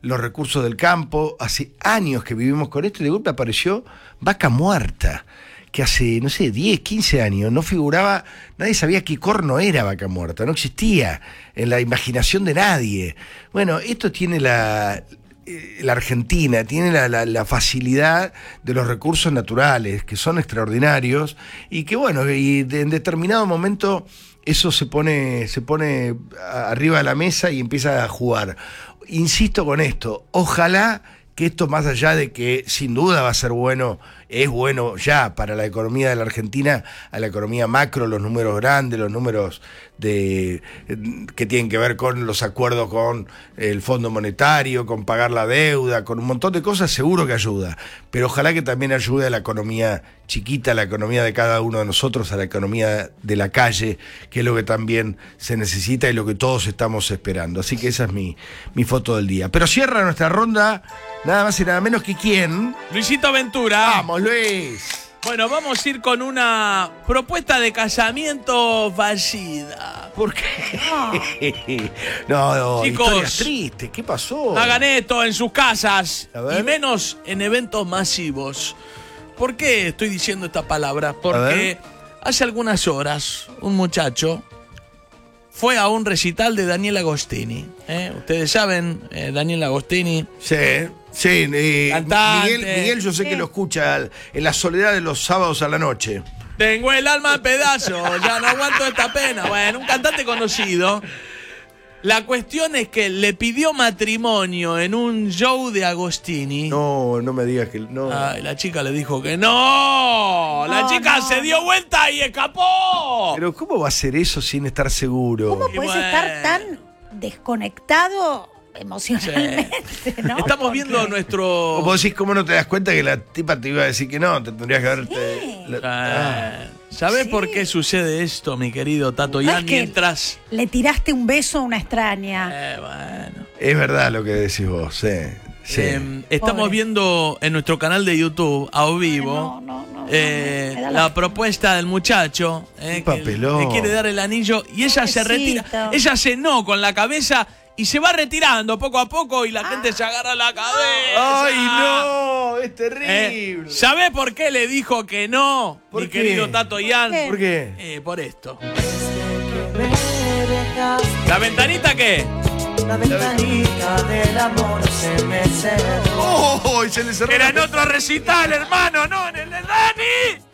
los recursos del campo. Hace años que vivimos con esto y de golpe apareció Vaca Muerta, que hace, no sé, 10, 15 años no figuraba, nadie sabía qué corno era Vaca Muerta, no existía en la imaginación de nadie. Bueno, esto tiene la Argentina, tiene la facilidad de los recursos naturales, que son extraordinarios, y que bueno, en determinado momento eso se pone arriba de la mesa y empieza a jugar. Insisto con esto, ojalá que esto, más allá de que sin duda va a ser bueno, es bueno ya para la economía de la Argentina, a la economía macro, los números grandes, los números que tienen que ver con los acuerdos con el Fondo Monetario, con pagar la deuda, con un montón de cosas, seguro que ayuda, pero ojalá que también ayude a la economía chiquita, a la economía de cada uno de nosotros, a la economía de la calle, que es lo que también se necesita y lo que todos estamos esperando. Así que esa es mi foto del día. Pero cierra nuestra ronda nada más y nada menos que ¿quién? Luisito Ventura. ¡Vamos, Luis! Bueno, vamos a ir con una propuesta de casamiento fallida. ¿Por qué? No, chicos, historias tristes. ¿Qué pasó? Hagan esto en sus casas y menos en eventos masivos. ¿Por qué estoy diciendo esta palabra? Porque hace algunas horas un muchacho fue a un recital de Daniel Agostini. Ustedes saben, Daniel Agostini. Sí, cantante. Miguel yo sé que lo escucha en la soledad de los sábados a la noche. Tengo el alma en pedazos, ya no aguanto esta pena. Bueno, un cantante conocido. La cuestión es que le pidió matrimonio en un show de Agostini. No me digas que no. Ay, la chica le dijo que no. La chica se dio vuelta y escapó. Pero ¿cómo va a hacer eso sin estar seguro? ¿Cómo puedes estar tan desconectado emocionalmente? Sí. ¿No? Estamos viendo nuestro... ¿Cómo decís, cómo no te das cuenta que la tipa te iba a decir que no? Te tendrías que haberte... ¿Sabés por qué sucede esto, mi querido Tato Yan? Mientras le tiraste un beso a una extraña. Bueno. Es verdad lo que decís vos, sí. Estamos viendo en nuestro canal de YouTube, a vivo, la propuesta del muchacho que le quiere dar el anillo y ella se retira. Ella hace no con la cabeza y se va retirando poco a poco y la gente se agarra la cabeza. ¡Ay, no! ¡Es terrible! ¿Sabés por qué le dijo que no, mi querido Tato Yan? ¿Por qué? Por esto. ¿La ventanita qué? La ventanita del amor se me cerró. ¡Oh! Se le cerró. Era en otro recital, hermano, no en el de Dani.